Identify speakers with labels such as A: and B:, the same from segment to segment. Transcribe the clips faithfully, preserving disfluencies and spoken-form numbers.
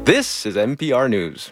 A: This is N P R News.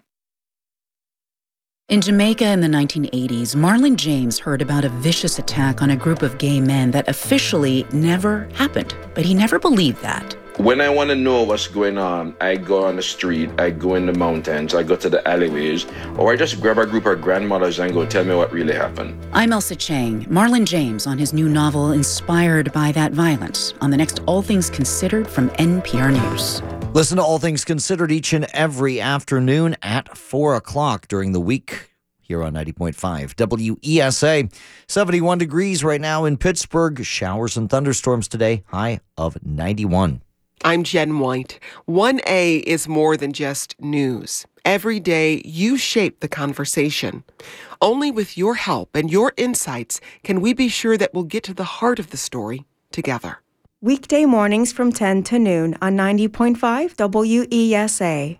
B: In Jamaica in the nineteen eighties, Marlon James heard about a vicious attack on a group of gay men that officially never happened, but he never believed that.
C: When I want to know what's going on, I go on the street, I go in the mountains, I go to the alleyways, or I just grab a group of grandmothers and go tell me what really happened.
B: I'm Elsa Chang. Marlon James on his new novel inspired by that violence on the next All Things Considered from N P R News.
D: Listen to All Things Considered each and every afternoon at four o'clock during the week here on ninety point five W E S A. seventy-one degrees right now in Pittsburgh. Showers and thunderstorms today. High of ninety-one.
E: I'm Jen White. one A is more than just news. Every day, you shape the conversation. Only with your help and your insights can we be sure that we'll get to the heart of the story together.
F: Weekday mornings from ten to noon on ninety point five W E S A.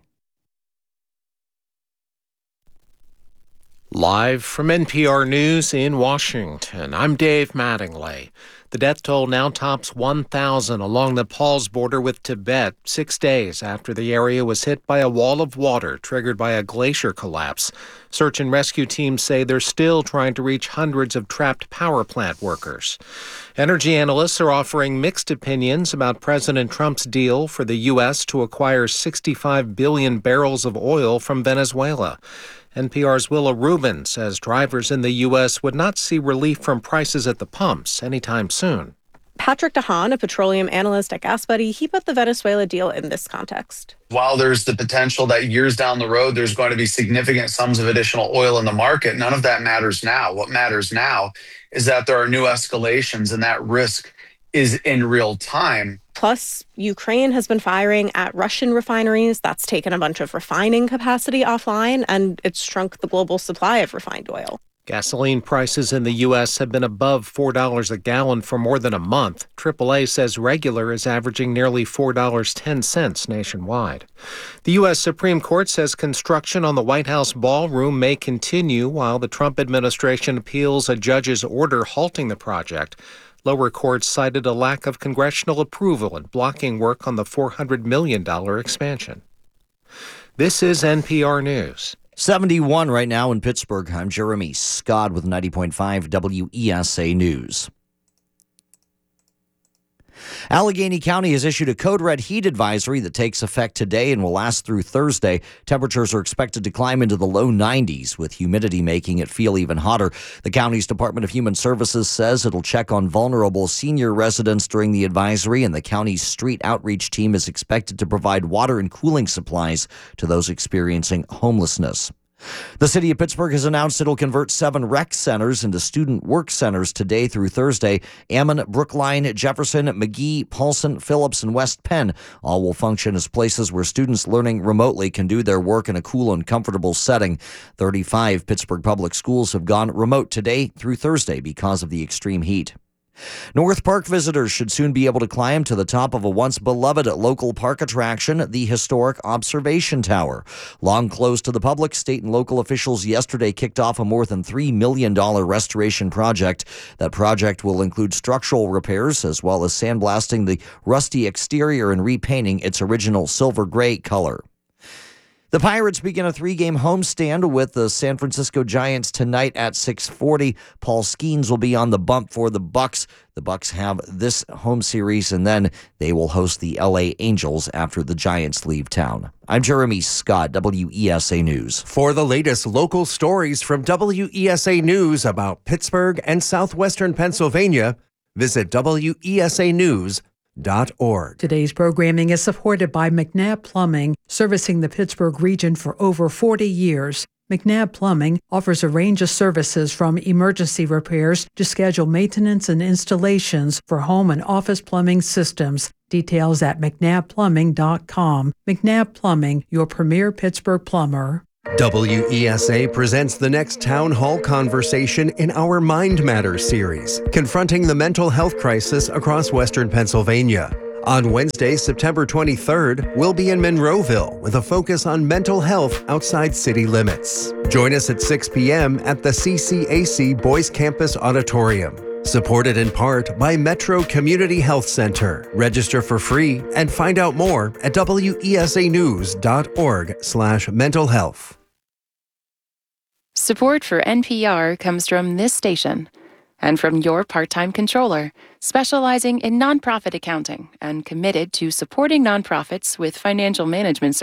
G: Live from N P R News in Washington, I'm Dave Mattingly. The death toll now tops one thousand along the Nepal's border with Tibet, six days after the area was hit by a wall of water triggered by a glacier collapse. Search and rescue teams say they're still trying to reach hundreds of trapped power plant workers. Energy analysts are offering mixed opinions about President Trump's deal for the U S to acquire sixty-five billion barrels of oil from Venezuela. N P R's Willa Rubin says drivers in the U S would not see relief from prices at the pumps anytime soon.
H: Patrick DeHaan, a petroleum analyst at GasBuddy, he put the Venezuela deal in this context.
I: While there's the potential that years down the road, there's going to be significant sums of additional oil in the market, none of that matters now. What matters now is that there are new escalations and that risk is in real time.
H: Plus, Ukraine has been firing at Russian refineries. That's taken a bunch of refining capacity offline, and it's shrunk the global supply of refined oil.
G: Gasoline prices in the U S have been above four dollars a gallon for more than a month. triple A says regular is averaging nearly four dollars and ten cents nationwide. The U S Supreme Court says construction on the White House ballroom may continue while the Trump administration appeals a judge's order halting the project. Lower courts cited a lack of congressional approval and blocking work on the four hundred million dollars expansion. This is N P R News.
D: seventy-one right now in Pittsburgh. I'm Jeremy Scott with ninety point five W E S A News. Allegheny County has issued a code red heat advisory that takes effect today and will last through Thursday. Temperatures are expected to climb into the low nineties, with humidity making it feel even hotter. The county's Department of Human Services says it'll check on vulnerable senior residents during the advisory, and the county's street outreach team is expected to provide water and cooling supplies to those experiencing homelessness. The city of Pittsburgh has announced it'll convert seven rec centers into student work centers today through Thursday. Ammon, Brookline, Jefferson, McGee, Paulson, Phillips, and West Penn all will function as places where students learning remotely can do their work in a cool and comfortable setting. thirty-five Pittsburgh public schools have gone remote today through Thursday because of the extreme heat. North Park visitors should soon be able to climb to the top of a once beloved local park attraction, the historic Observation Tower. Long closed to the public, state and local officials yesterday kicked off a more than three million dollars restoration project. That project will include structural repairs as well as sandblasting the rusty exterior and repainting its original silver gray color. The Pirates begin a three-game homestand with the San Francisco Giants tonight at six forty. Paul Skeens will be on the bump for the Bucks. The Bucks have this home series, and then they will host the L A Angels after the Giants leave town. I'm Jeremy Scott, W E S A News.
J: For the latest local stories from W E S A News about Pittsburgh and southwestern Pennsylvania, visit W E S A news dot org.
K: Today's programming is supported by McNabb Plumbing, servicing the Pittsburgh region for over forty years. McNabb Plumbing offers a range of services from emergency repairs to scheduled maintenance and installations for home and office plumbing systems. Details at mcnabb plumbing dot com. McNabb Plumbing, your premier Pittsburgh plumber.
J: W E S A presents the next town hall conversation in our Mind Matters series, confronting the mental health crisis across Western Pennsylvania. On Wednesday, September twenty-third, we'll be in Monroeville with a focus on mental health outside city limits. Join us at six p.m. at the C C A C Boys Campus Auditorium. Supported in part by Metro Community Health Center. Register for free and find out more at W E S A news dot org slash mental health.
L: Support for N P R comes from this station and from your part-time controller, specializing in nonprofit accounting and committed to supporting nonprofits with financial management services.